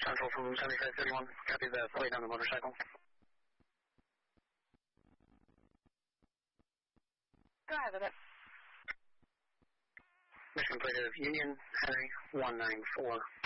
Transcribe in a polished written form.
Central from 7531, copy the plate on the motorcycle. Drive with it. Mission plate of Union Henry 194.